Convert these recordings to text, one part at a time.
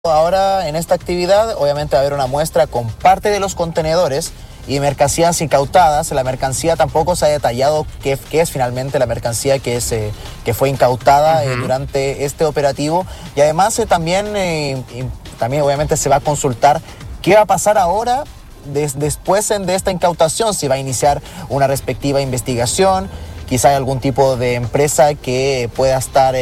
Ahora en esta actividad obviamente va a haber una muestra con parte de los contenedores y mercancías incautadas. La mercancía tampoco se ha detallado qué es finalmente la mercancía que fue incautada durante este operativo. Y además también obviamente se va a consultar qué va a pasar ahora después de esta incautación, si va a iniciar una respectiva investigación. Quizá hay algún tipo de empresa que pueda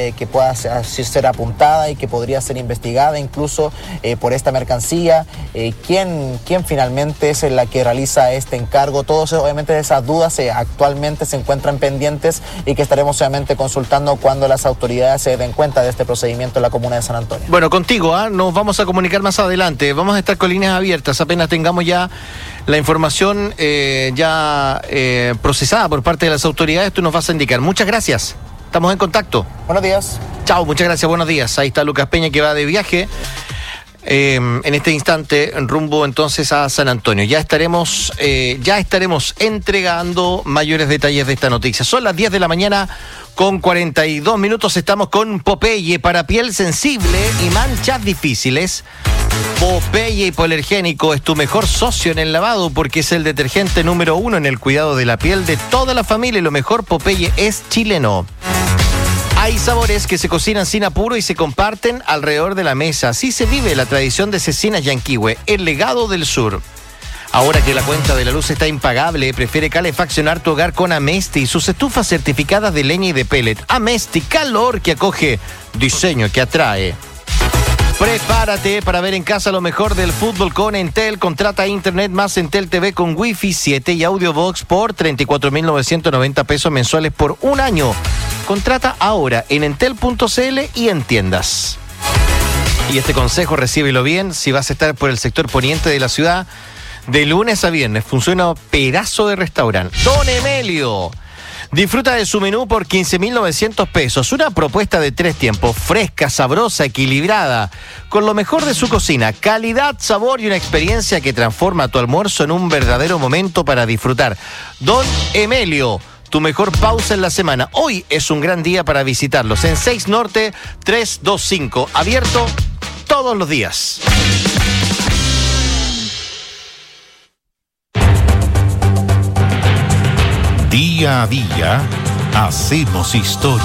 ser apuntada y que podría ser investigada incluso por esta mercancía. ¿Quién finalmente es la que realiza este encargo? Todos obviamente esas dudas actualmente se encuentran pendientes y que estaremos obviamente consultando cuando las autoridades se den cuenta de este procedimiento en la comuna de San Antonio. Bueno, contigo, nos vamos a comunicar más adelante. Vamos a estar con líneas abiertas apenas tengamos ya la información procesada por parte de las autoridades. Tú nos vas a indicar. Muchas gracias. Estamos en contacto. Buenos días. Chao, muchas gracias. Buenos días. Ahí está Lucas Peña, que va de viaje en este instante rumbo entonces a San Antonio. Ya estaremos entregando mayores detalles de esta noticia. Son las 10 de la mañana con 42 minutos. Estamos con Popeye para piel sensible y manchas difíciles. Popeye Hipoalergénico es tu mejor socio en el lavado porque es el detergente número 1 en el cuidado de la piel de toda la familia, y lo mejor, Popeye es chileno. Hay sabores que se cocinan sin apuro y se comparten alrededor de la mesa. Así se vive la tradición de Cecinas Yanquihue, el legado del sur. Ahora que la cuenta de la luz está impagable, prefiere calefaccionar tu hogar con Amesti y sus estufas certificadas de leña y de pellet. Amesti, calor que acoge, diseño que atrae. Prepárate para ver en casa lo mejor del fútbol con Entel. Contrata Internet más Entel TV con Wi-Fi 7 y Audiobox por 34.990 pesos mensuales por un año. Contrata ahora en entel.cl y en tiendas. Y este consejo, recíbelo bien, si vas a estar por el sector poniente de la ciudad, de lunes a viernes funciona pedazo de restaurante. Don Emelio. Disfruta de su menú por 15.900 pesos. Una propuesta de 3 tiempos, fresca, sabrosa, equilibrada, con lo mejor de su cocina, calidad, sabor y una experiencia que transforma tu almuerzo en un verdadero momento para disfrutar. Don Emelio, tu mejor pausa en la semana. Hoy es un gran día para visitarlos en 6 Norte 325, abierto todos los días. Día a día, hacemos historia.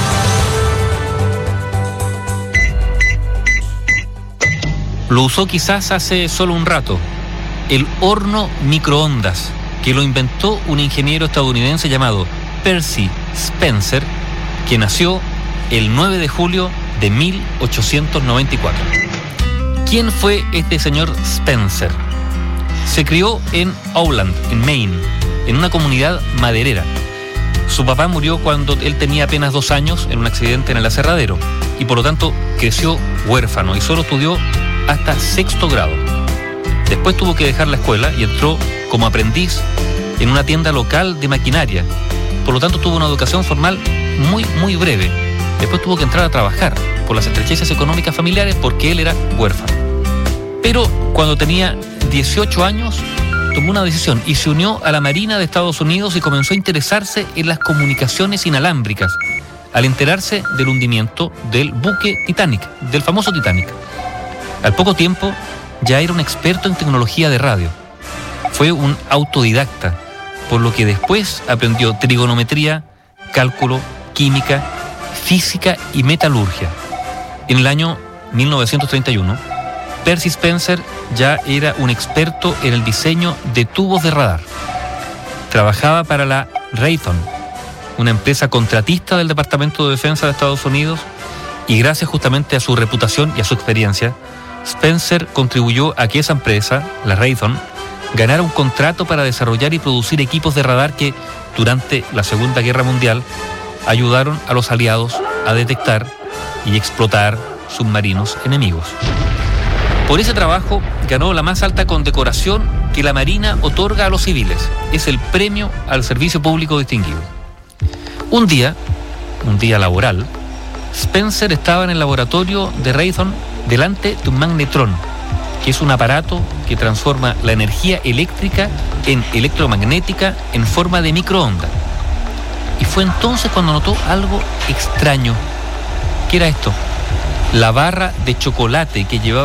Lo usó quizás hace solo un rato, el horno microondas, que lo inventó un ingeniero estadounidense llamado Percy Spencer, que nació el 9 de julio de 1894. ¿Quién fue este señor Spencer? Se crió en Howland, en Maine, en una comunidad maderera. Su papá murió cuando él tenía apenas 2 años en un accidente en el aserradero y por lo tanto creció huérfano y solo estudió hasta 6º grado. Después tuvo que dejar la escuela y entró como aprendiz en una tienda local de maquinaria. Por lo tanto tuvo una educación formal muy breve. Después tuvo que entrar a trabajar por las estrechezas económicas familiares porque él era huérfano. Pero cuando tenía 18 años tomó una decisión y se unió a la Marina de Estados Unidos y comenzó a interesarse en las comunicaciones inalámbricas al enterarse del hundimiento del buque Titanic, del famoso Titanic. Al poco tiempo ya era un experto en tecnología de radio. Fue un autodidacta, por lo que después aprendió trigonometría, cálculo, química, física y metalurgia. En el año 1931, Percy Spencer ya era un experto en el diseño de tubos de radar. Trabajaba para la Raytheon, una empresa contratista del Departamento de Defensa de Estados Unidos, y gracias justamente a su reputación y a su experiencia, Spencer contribuyó a que esa empresa, la Raytheon, ganara un contrato para desarrollar y producir equipos de radar que, durante la Segunda Guerra Mundial, ayudaron a los aliados a detectar y explotar submarinos enemigos. Por ese trabajo ganó la más alta condecoración que la Marina otorga a los civiles. Es el premio al servicio público distinguido. Un día laboral, Spencer estaba en el laboratorio de Raytheon delante de un magnetrón, que es un aparato que transforma la energía eléctrica en electromagnética en forma de microondas. Y fue entonces cuando notó algo extraño. ¿Qué era esto? La barra de chocolate que llevaba